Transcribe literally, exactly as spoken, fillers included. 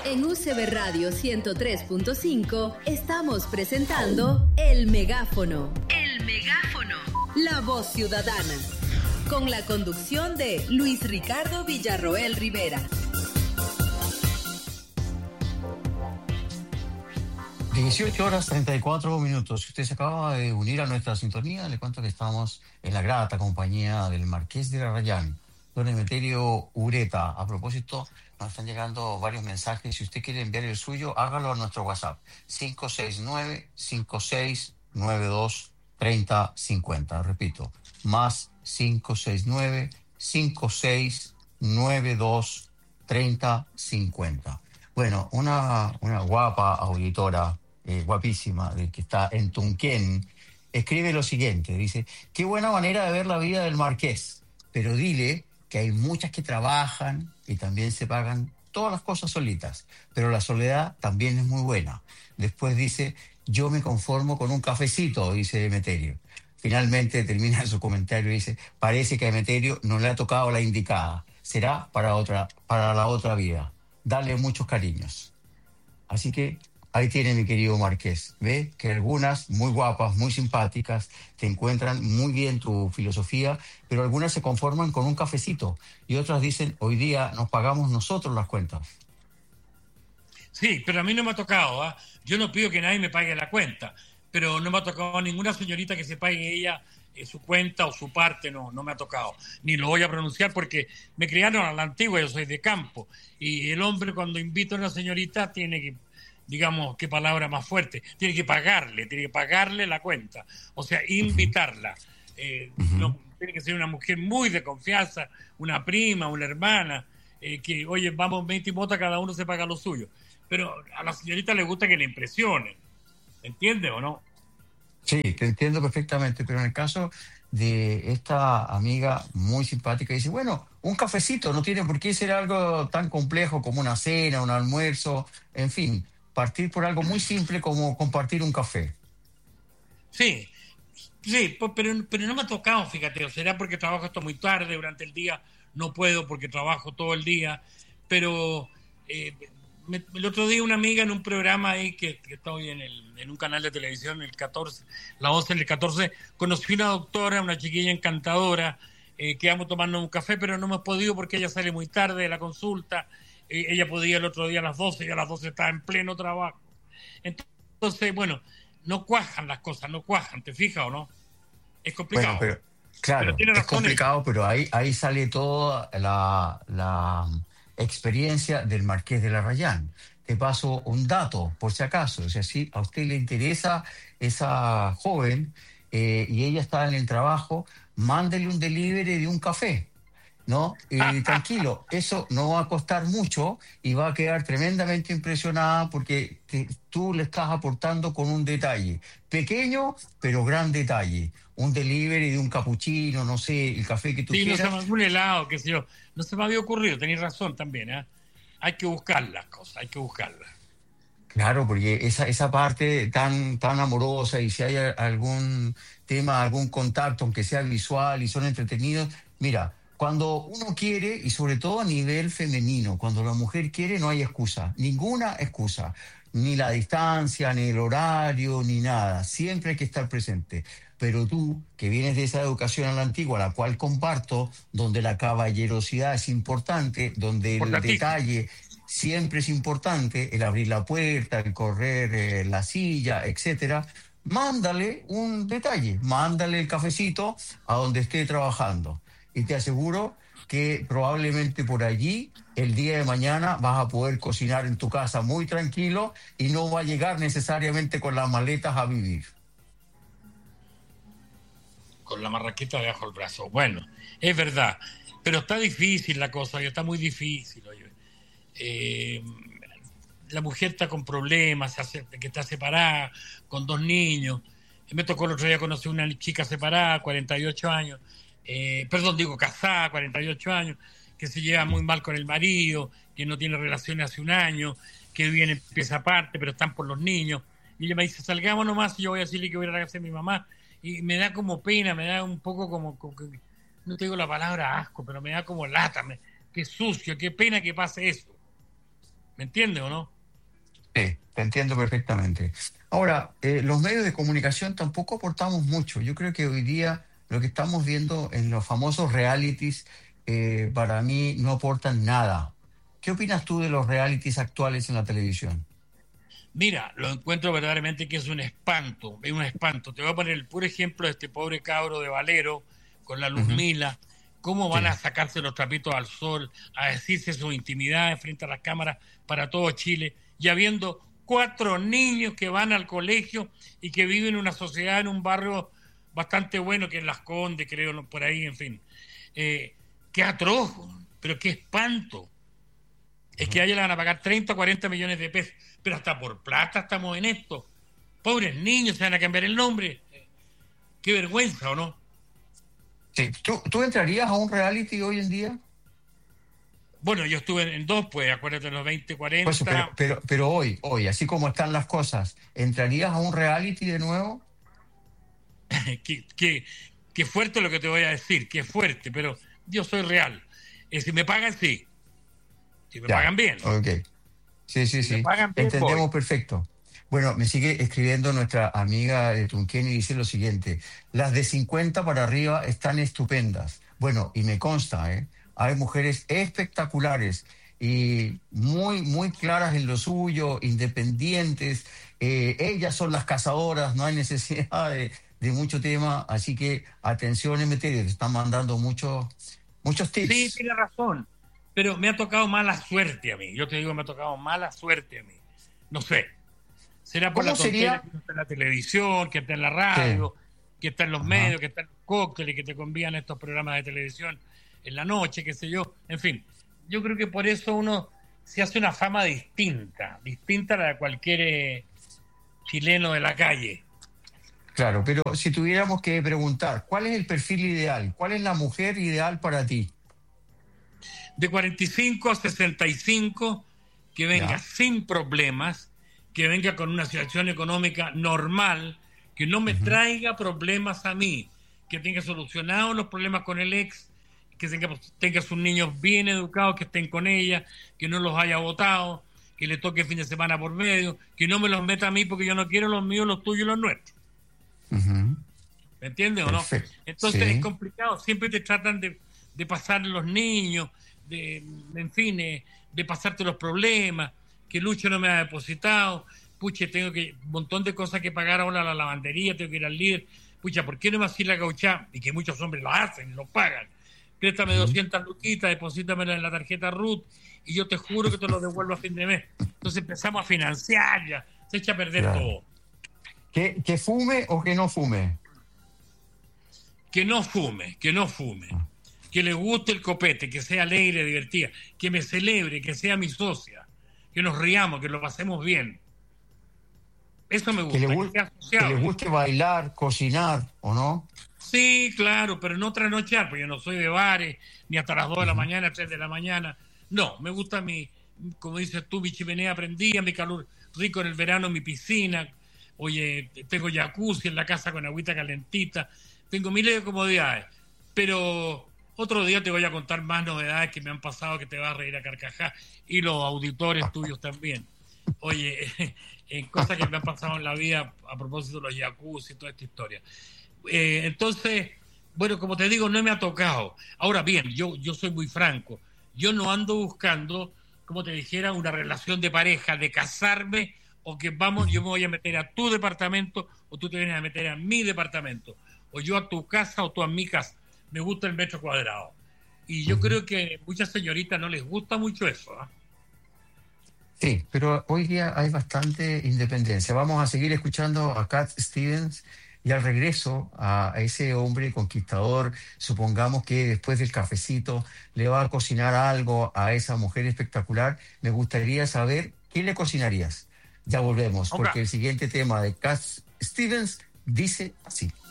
En U C B Radio ciento tres punto cinco estamos presentando El Megáfono. El Megáfono. La voz ciudadana. Con la conducción de Luis Ricardo Villarroel Rivera. dieciocho horas treinta y cuatro minutos. Si usted se acaba de unir a nuestra sintonía, le cuento que estamos en la grata compañía del Marqués de Arrayán, don Emeterio Ureta. A propósito, nos están llegando varios mensajes. Si usted quiere enviar el suyo, hágalo a nuestro WhatsApp cinco seis nueve, cinco seis nueve dos, tres cero cinco cero. Repito, más cinco seis nueve, cinco seis nueve dos, tres cero cinco cero. Bueno, una, una guapa auditora, eh, guapísima, de que está en Tunquén, escribe lo siguiente, dice: qué buena manera de ver la vida del Marqués, pero dile que hay muchas que trabajan y también se pagan todas las cosas solitas, pero la soledad también es muy buena. Después dice: yo me conformo con un cafecito, dice Emeterio. Finalmente termina su comentario y dice: parece que a Emeterio no le ha tocado la indicada, será para otra, para la otra vida. Dale muchos cariños. Así que ahí tiene, mi querido Marqués. Ve que algunas muy guapas, muy simpáticas, te encuentran muy bien tu filosofía, pero algunas se conforman con un cafecito y otras dicen: hoy día nos pagamos nosotros las cuentas. Sí, pero a mí no me ha tocado, ¿eh? Yo no pido que nadie me pague la cuenta, pero no me ha tocado ninguna señorita que se pague ella eh, su cuenta o su parte, no, no me ha tocado. Ni lo voy a pronunciar porque me criaron a la antigua, yo soy de campo. Y el hombre, cuando invita a una señorita, tiene que, digamos, qué palabra más fuerte, tiene que pagarle, tiene que pagarle la cuenta. O sea, invitarla. Eh, uh-huh. No, tiene que ser una mujer muy de confianza, una prima, una hermana, eh, que, oye, vamos veinte motas, cada uno se paga lo suyo. Pero a la señorita le gusta que le impresionen. ¿Entiendes o no? Sí, te entiendo perfectamente, pero en el caso de esta amiga muy simpática, dice: bueno, un cafecito, no tiene por qué ser algo tan complejo como una cena, un almuerzo, en fin, partir por algo muy simple como compartir un café. Sí, sí, pero, pero no me ha tocado, fíjate, o será porque trabajo esto muy tarde, durante el día no puedo porque trabajo todo el día, pero... Eh, Me, el otro día una amiga en un programa ahí que, que estoy en, el, en un canal de televisión, el catorce, la once, el catorce, conocí una doctora, una chiquilla encantadora, eh, que vamos tomando un café, pero no hemos podido porque ella sale muy tarde de la consulta, eh, ella podía el otro día a las doce y a las doce estaba en pleno trabajo. Entonces, bueno, no cuajan las cosas, no cuajan, ¿te fijas o no? Es complicado. Bueno, pero, claro, pero es complicado, ella. Pero ahí, ahí sale toda la... la... experiencia del Marqués de Arrayán. Te paso un dato, por si acaso. O sea, si a usted le interesa esa joven eh, y ella está en el trabajo, mándele un delivery de un café, ¿no? Y tranquilo, eso no va a costar mucho y va a quedar tremendamente impresionada porque te, tú le estás aportando con un detalle. Pequeño, pero gran detalle. Un delivery de un capuchino, no sé, el café que tú sí, quieras. Sí, no se me un helado, qué sé yo. No se me había ocurrido, tenés razón también, ¿eh? Hay que buscar las cosas, hay que buscarlas. Claro, porque esa, esa parte tan, tan amorosa, y si hay algún tema, algún contacto, aunque sea visual y son entretenidos, mira, cuando uno quiere, y sobre todo a nivel femenino, cuando la mujer quiere no hay excusa, ninguna excusa, ni la distancia, ni el horario, ni nada, siempre hay que estar presente. Pero tú, que vienes de esa educación a la antigua, la cual comparto, donde la caballerosidad es importante, donde el detalle siempre es importante, el abrir la puerta, el correr eh, la silla, etcétera, mándale un detalle, mándale el cafecito a donde esté trabajando. Y te aseguro que probablemente por allí el día de mañana vas a poder cocinar en tu casa muy tranquilo y no va a llegar necesariamente con las maletas a vivir. Con la marraqueta debajo del brazo. Bueno, es verdad, pero está difícil la cosa, está muy difícil. Oye. Eh, la mujer está con problemas, que está separada, con dos niños. Me tocó el otro día conocer una chica separada, cuarenta y ocho años, eh, perdón, digo casada, cuarenta y ocho años, que se lleva muy mal con el marido, que no tiene relaciones hace un año, que viene en pieza aparte, pero están por los niños. Y ella me dice: salgamos nomás y yo voy a decirle que voy a ir a la casa de mi mamá. Y me da como pena, me da un poco como, como no te digo la palabra asco, pero me da como lata, me, qué sucio, qué pena que pase eso. ¿Me entiendes o no? Sí, te entiendo perfectamente. Ahora, eh, los medios de comunicación tampoco aportamos mucho. Yo creo que hoy día lo que estamos viendo en los famosos realities, eh, para mí no aportan nada. ¿Qué opinas tú de los realities actuales en la televisión? Mira, lo encuentro verdaderamente que es un espanto, es un espanto. Te voy a poner el puro ejemplo de este pobre cabro de Valero con la Ujú. Luzmila, cómo van Sí, a sacarse los trapitos al sol, a decirse su intimidad frente a las cámaras para todo Chile, y habiendo cuatro niños que van al colegio y que viven en una sociedad, en un barrio bastante bueno, que es Las Condes, creo, ¿no? Por ahí, en fin. Eh, qué atroz, pero qué espanto. Es que a ella le van a pagar treinta o cuarenta millones de pesos, pero hasta por plata estamos en esto. Pobres niños, se van a cambiar el nombre. Qué vergüenza, ¿o no? sí. ¿Tú, tú entrarías a un reality hoy en día? Bueno, yo estuve en, en dos, pues, acuérdate, en los veinte, Pues, pero, cuarenta. pero, pero hoy, hoy, así como están las cosas, ¿entrarías a un reality de nuevo? qué, qué, qué fuerte lo que te voy a decir, qué fuerte, pero yo soy real. Eh, si me pagan, sí. Si me Ya, pagan bien. ok. Sí, sí, Si me sí. pagan bien, voy. Entendemos perfecto. Bueno, me sigue escribiendo nuestra amiga de Tunquén y dice lo siguiente: las de cincuenta para arriba están estupendas. Bueno, y me consta, ¿eh? Hay mujeres espectaculares y muy, muy claras en lo suyo, independientes. Eh, ellas son las cazadoras, no hay necesidad de, de mucho tema. Así que atención, Emeterio, te están mandando muchos, muchos Sí, tips. tiene razón. Pero me ha tocado mala suerte a mí. Yo te digo, me ha tocado mala suerte a mí. No sé. Será por la ¿Cómo tontera sería? que está en la televisión, que está en la Sí. radio, que está en los Ajá. medios, que está en los cócteles, que te convían estos programas de televisión en la noche, qué sé yo. En fin, yo creo que por eso uno se hace una fama distinta, distinta a la de cualquier eh, chileno de la calle. Claro, pero si tuviéramos que preguntar, ¿cuál es el perfil ideal? ¿Cuál es la mujer ideal para ti? De cuarenta y cinco a sesenta y cinco, que venga ¿Ya? sin problemas, que venga con una situación económica normal, que no me Ujú. traiga problemas a mí, que tenga solucionados los problemas con el ex, que tenga, tenga sus niños bien educados, que estén con ella, que no los haya votado, que le toque fin de semana por medio, que no me los meta a mí porque yo no quiero los míos, los tuyos y los nuestros. Ujú. ¿Me entiendes o no? Perfecto. Entonces es Sí. complicado, siempre te tratan de, de pasar los niños, de, en fin, eh, de pasarte los problemas, que Lucho no me ha depositado, pucha, tengo que, un montón de cosas que pagar ahora a la lavandería, tengo que ir al líder, pucha, ¿por qué no me hacía la gauchá? Y que muchos hombres lo hacen, lo pagan. Préstame Ujú. doscientas luquitas, deposítamela en la tarjeta Ruth y yo te juro que te lo devuelvo a fin de mes. Entonces empezamos a financiar ya, se echa a perder Claro. todo. ¿Que, que fume o que no fume? Que no fume, que no fume, que le guste el copete, que sea alegre, divertida, que me celebre, que sea mi socia, que nos riamos, que lo pasemos bien. Eso me ¿Que le, gusta, que gu- sea que le sociable. guste bailar, cocinar o no? Sí, claro, pero no trasnochar, porque yo no soy de bares, ni hasta las dos de la Ujú. mañana, tres de la mañana. No, me gusta mi, como dices tú, mi chimenea prendida, mi calor rico en el verano, mi piscina. Oye, tengo jacuzzi en la casa con agüita calentita. Tengo miles de comodidades. Pero otro día te voy a contar más novedades que me han pasado que te vas a reír a carcajar. Y los auditores tuyos también. Oye, en cosas que me han pasado en la vida a propósito de los jacuzzi y toda esta historia. Eh, entonces, bueno, como te digo, no me ha tocado. Ahora bien, yo, yo soy muy franco. Yo no ando buscando, como te dijera, una relación de pareja, de casarme, o que vamos, yo me voy a meter a tu departamento, o tú te vienes a meter a mi departamento, o yo a tu casa, o tú a mi casa. Me gusta el metro cuadrado. Y yo Ujú. creo que muchas señoritas no les gusta mucho eso. ¿eh? Sí, pero hoy día hay bastante independencia. Vamos a seguir escuchando a Cat Stevens y al regreso a, a ese hombre conquistador, supongamos que después del cafecito le va a cocinar algo a esa mujer espectacular. Me gustaría saber qué le cocinarías. Ya volvemos, Ok. porque el siguiente tema de Cat Stevens dice así.